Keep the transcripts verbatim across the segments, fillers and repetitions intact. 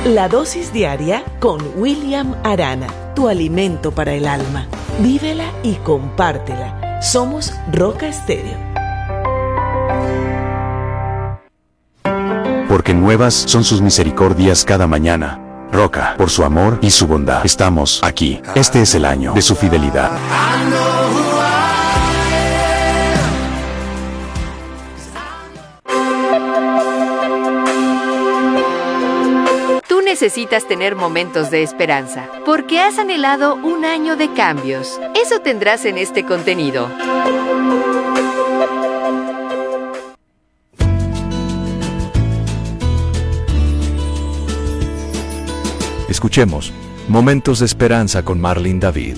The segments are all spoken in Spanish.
La dosis diaria con William Arana, tu alimento para el alma. Vívela y compártela. Somos Roca Estéreo. Porque nuevas son sus misericordias cada mañana. Roca, por su amor y su bondad, estamos aquí. Este es el año de su fidelidad. Tú necesitas tener momentos de esperanza, porque has anhelado un año de cambios. Eso tendrás en este contenido. Escuchemos Momentos de Esperanza con Marlene David.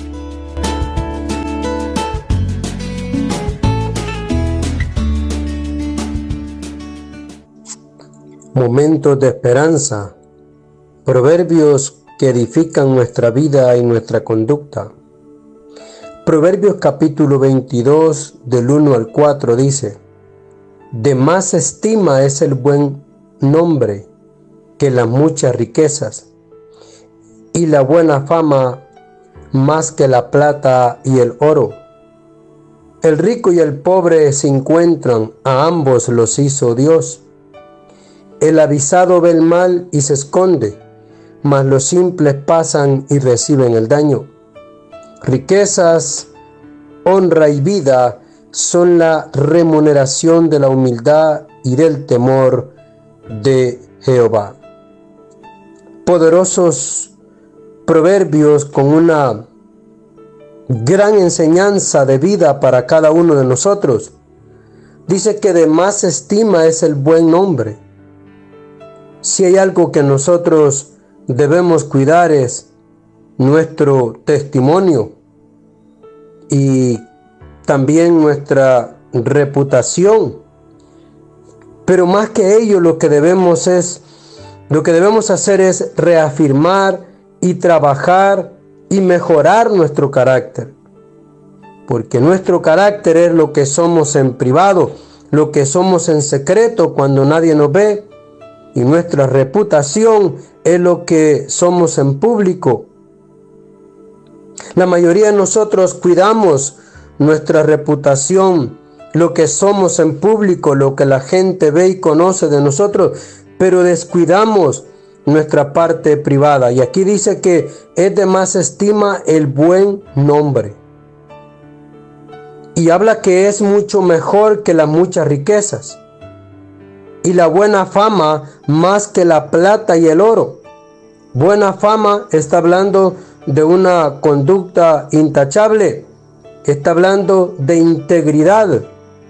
Momentos de esperanza. Proverbios que edifican nuestra vida y nuestra conducta. Proverbios capítulo veintidós del uno al cuatro dice: de más estima es el buen nombre que las muchas riquezas, y la buena fama más que la plata y el oro. El rico y el pobre se encuentran, a ambos los hizo Dios. El avisado ve el mal y se esconde, mas los simples pasan y reciben el daño. Riquezas, honra y vida son la remuneración de la humildad y del temor de Jehová. Poderosos proverbios con una gran enseñanza de vida para cada uno de nosotros. Dice que de más estima es el buen nombre. Si hay algo que nosotros debemos cuidar es nuestro testimonio y también nuestra reputación. Pero más que ello, lo que debemos es, lo que debemos hacer es reafirmar y trabajar y mejorar nuestro carácter. Porque nuestro carácter es lo que somos en privado, lo que somos en secreto cuando nadie nos ve. Y nuestra reputación es lo que somos en público. La mayoría de nosotros cuidamos nuestra reputación, lo que somos en público, lo que la gente ve y conoce de nosotros, pero descuidamos nuestra parte privada. Y aquí dice que es de más estima el buen nombre. Y habla que es mucho mejor que las muchas riquezas. Y la buena fama más que la plata y el oro. Buena fama está hablando de una conducta intachable. Está hablando de integridad.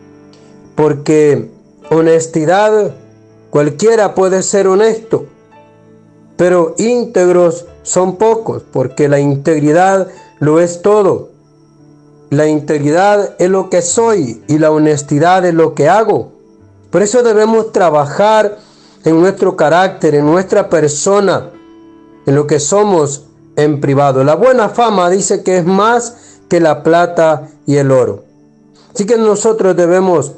Porque honestidad, cualquiera puede ser honesto. Pero íntegros son pocos, porque la integridad lo es todo. La integridad es lo que soy y la honestidad es lo que hago. Por eso debemos trabajar en nuestro carácter, en nuestra persona, en lo que somos en privado. La buena fama dice que es más que la plata y el oro. Así que nosotros debemos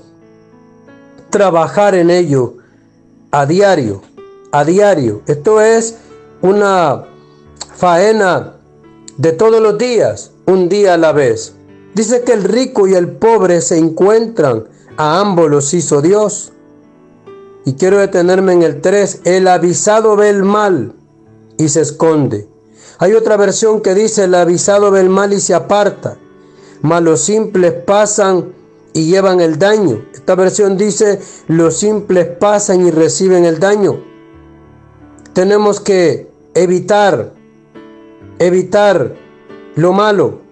trabajar en ello a diario. A diario. Esto es una faena de todos los días, un día a la vez. Dice que el rico y el pobre se encuentran, a ambos los hizo Dios. Y quiero detenerme en el tres. El avisado ve el mal y se esconde. Hay otra versión que dice: el avisado ve el mal y se aparta, mas los simples pasan y llevan el daño. Esta versión dice: los simples pasan y reciben el daño. Tenemos que evitar, evitar lo malo.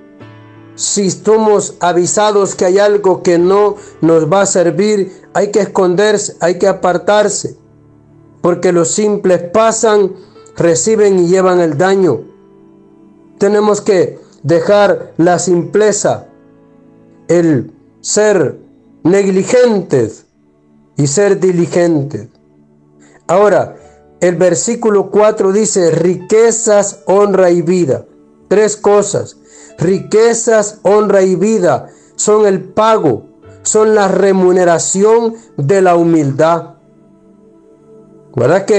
Si somos avisados que hay algo que no nos va a servir, hay que esconderse, hay que apartarse. Porque los simples pasan, reciben y llevan el daño. Tenemos que dejar la simpleza, el ser negligentes y ser diligentes. Ahora, el versículo cuatro dice: riquezas, honra y vida. Tres cosas. Riquezas, honra y vida son el pago, son la remuneración de la humildad. ¿Verdad que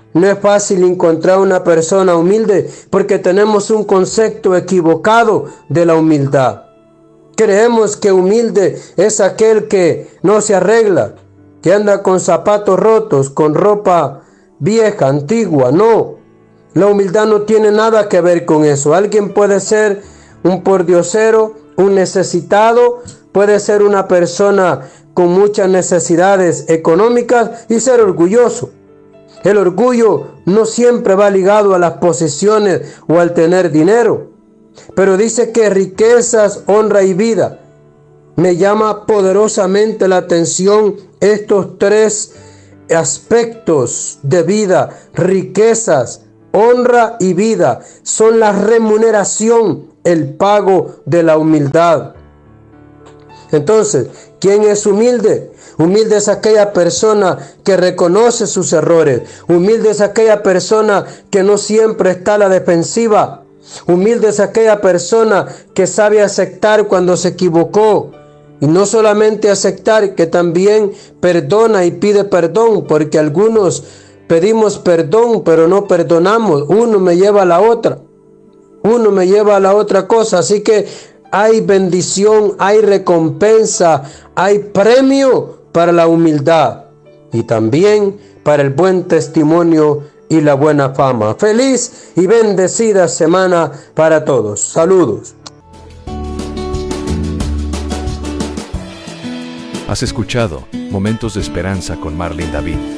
No es fácil encontrar una persona humilde porque tenemos un concepto equivocado de la humildad. Creemos que humilde es aquel que no se arregla, que anda con zapatos rotos, con ropa vieja, antigua. No, la humildad no tiene nada que ver con eso. Alguien puede ser un pordiosero, un necesitado, puede ser una persona con muchas necesidades económicas y ser orgulloso. El orgullo no siempre va ligado a las posesiones o al tener dinero, pero dice que riquezas, honra y vida. Me llama poderosamente la atención estos tres aspectos de vida: riquezas, honra y vida. Son la remuneración, el pago de la humildad. Entonces, ¿quién es humilde? Humilde es aquella persona que reconoce sus errores. Humilde es aquella persona que no siempre está a la defensiva. Humilde es aquella persona que sabe aceptar cuando se equivocó. Y no solamente aceptar, que también perdona y pide perdón, porque algunos pedimos perdón, pero no perdonamos. Uno me lleva a la otra. Uno me lleva a la otra cosa. Así que hay bendición, hay recompensa, hay premio para la humildad y también para el buen testimonio y la buena fama. Feliz y bendecida semana para todos. Saludos. Has escuchado Momentos de Esperanza con Marlene David.